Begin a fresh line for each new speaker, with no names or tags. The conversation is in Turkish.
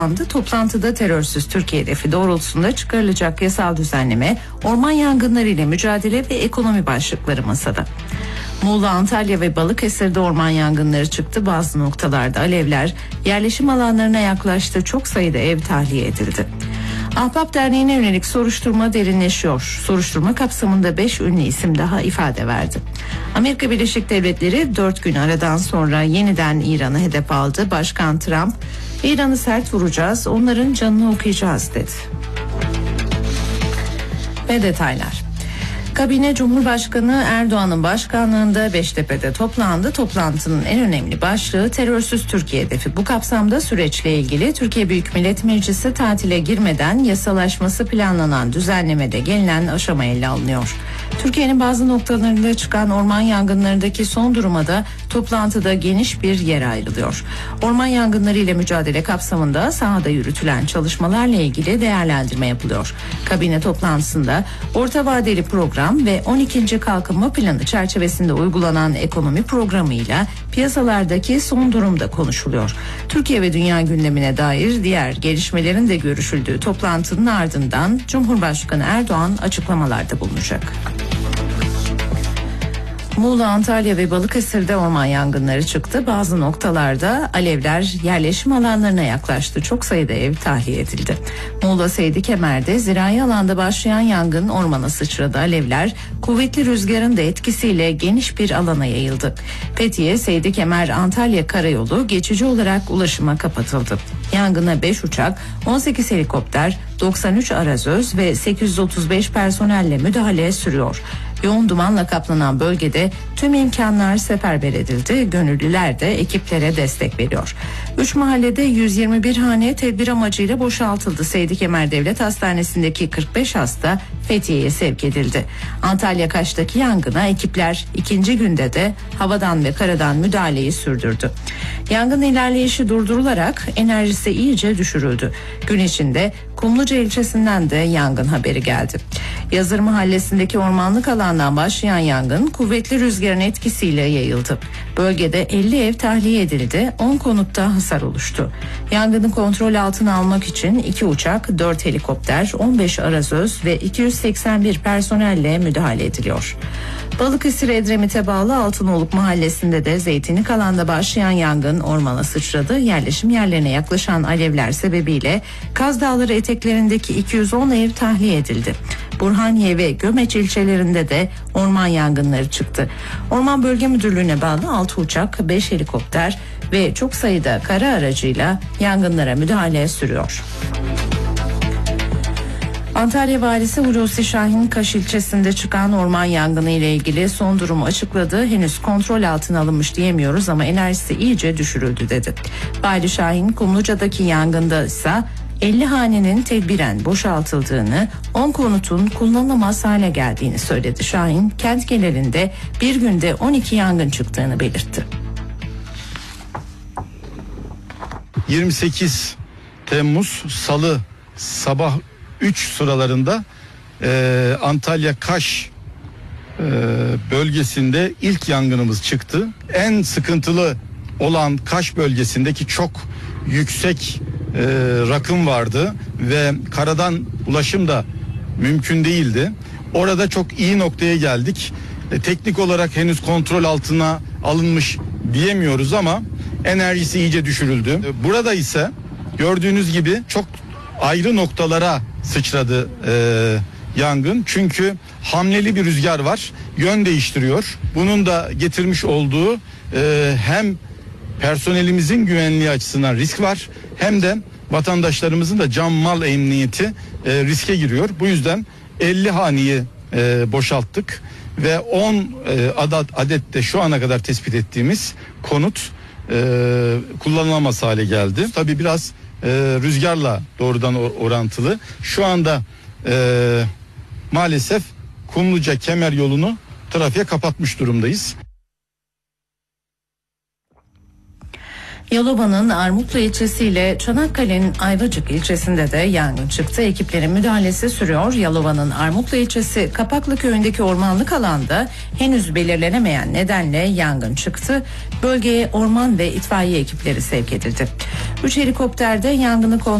Toplantıda terörsüz Türkiye hedefi doğrultusunda çıkarılacak yasal düzenleme, orman yangınları ile mücadele ve ekonomi başlıkları masada. Muğla, Antalya ve Balıkesir'de orman yangınları çıktı. Bazı noktalarda alevler yerleşim alanlarına yaklaştı. Çok sayıda ev tahliye edildi. Ahbap Derneği'ne yönelik soruşturma derinleşiyor. Soruşturma kapsamında 5 ünlü isim daha ifade verdi. Amerika Birleşik Devletleri 4 gün aradan sonra yeniden İran'ı hedef aldı. Başkan Trump, İran'ı sert vuracağız, onların canını okuyacağız dedi. Ve detaylar. Kabine Cumhurbaşkanı Erdoğan'ın başkanlığında Beştepe'de toplandı. Toplantının en önemli başlığı terörsüz Türkiye hedefi. Bu kapsamda süreçle ilgili Türkiye Büyük Millet Meclisi tatile girmeden yasalaşması planlanan düzenlemede gelinen aşama ele alınıyor. Türkiye'nin bazı noktalarında çıkan orman yangınlarındaki son duruma da toplantıda geniş bir yer ayrılıyor. Orman yangınları ile mücadele kapsamında sahada yürütülen çalışmalarla ilgili değerlendirme yapılıyor. Kabine toplantısında orta vadeli program ve 12. Kalkınma Planı çerçevesinde uygulanan ekonomi programıyla piyasalardaki son durum da konuşuluyor. Türkiye ve dünya gündemine dair diğer gelişmelerin de görüşüldüğü toplantının ardından Cumhurbaşkanı Erdoğan açıklamalarda bulunacak. Muğla, Antalya ve Balıkesir'de orman yangınları çıktı. Bazı noktalarda alevler yerleşim alanlarına yaklaştı. Çok sayıda ev tahliye edildi. Muğla Seydikemer'de zirai alanda başlayan yangın ormana sıçradı. Alevler kuvvetli rüzgarın da etkisiyle geniş bir alana yayıldı. Fethiye, Seydikemer, Antalya karayolu geçici olarak ulaşıma kapatıldı. Yangına 5 uçak, 18 helikopter, 93 arazöz ve 835 personelle müdahale sürüyor. Yoğun dumanla kaplanan bölgede tüm imkanlar seferber edildi. Gönüllüler de ekiplere destek veriyor. 3 mahallede 121 hane tedbir amacıyla boşaltıldı. Seydikemer Devlet Hastanesi'ndeki 45 hasta Fethiye'ye sevk edildi. Antalya Kaş'taki yangına ekipler ikinci günde de havadan ve karadan müdahaleyi sürdürdü. Yangın ilerleyişi durdurularak enerjisi iyice düşürüldü. Gün içinde Kumluca ilçesinden de yangın haberi geldi. Yazır Mahallesi'ndeki ormanlık alandan başlayan yangın kuvvetli rüzgarın etkisiyle yayıldı. Bölgede 50 ev tahliye edildi, 10 konutta hasar oluştu. Yangını kontrol altına almak için 2 uçak, 4 helikopter, 15 arazöz ve 281 personelle müdahale ediliyor. Balıkesir Edremit'e bağlı Altınoluk Mahallesi'nde de zeytinlik alanda başlayan yangın ormana sıçradı. Yerleşim yerlerine yaklaşan alevler sebebiyle Kaz Dağları eteklerindeki 210 ev tahliye edildi. Burhaniye ve Gömeç ilçelerinde de orman yangınları çıktı. Orman Bölge Müdürlüğü'ne bağlı 6 uçak, 5 helikopter ve çok sayıda kara aracıyla yangınlara müdahale sürüyor. Antalya Valisi Hulusi Şahin, Kaş ilçesinde çıkan orman yangını ile ilgili son durumu açıkladı. Henüz kontrol altına alınmış diyemiyoruz ama enerjisi iyice düşürüldü dedi. Vali Şahin, Kumluca'daki yangında ise 50 hanenin tedbiren boşaltıldığını, 10 konutun kullanılamaz hale geldiğini söyledi. Şahin, kent genelinde bir günde 12 yangın çıktığını belirtti.
28 Temmuz Salı sabah 3 sıralarında Antalya Kaş bölgesinde ilk yangınımız çıktı. En sıkıntılı olan Kaş bölgesindeki çok yüksek rakım vardı ve karadan ulaşım da mümkün değildi. Orada çok iyi noktaya geldik. Teknik olarak henüz kontrol altına alınmış diyemiyoruz ama enerjisi iyice düşürüldü. Burada ise gördüğünüz gibi çok ayrı noktalara sıçradı yangın. Çünkü hamleli bir rüzgar var. Yön değiştiriyor. Bunun da getirmiş olduğu hem personelimizin güvenliği açısından risk var, hem de vatandaşlarımızın da can mal emniyeti riske giriyor. Bu yüzden 50 haneyi boşalttık ve 10 adet de şu ana kadar tespit ettiğimiz konut kullanılamaz hale geldi. Tabii biraz rüzgarla doğrudan orantılı. Şu anda maalesef Kumluca Kemer yolunu trafiğe kapatmış durumdayız.
Yalova'nın Armutlu ilçesiyle Çanakkale'nin Ayvacık ilçesinde de yangın çıktı. Ekiplerin müdahalesi sürüyor. Yalova'nın Armutlu ilçesi Kapaklı köyündeki ormanlık alanda henüz belirlenemeyen nedenle yangın çıktı. Bölgeye orman ve itfaiye ekipleri sevk edildi. 3 helikopterde yangını kontrol